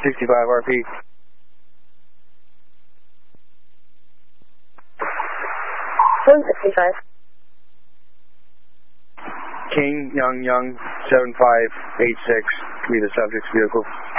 65 RP. Phone 65. King Young 7586, be the subject's vehicle.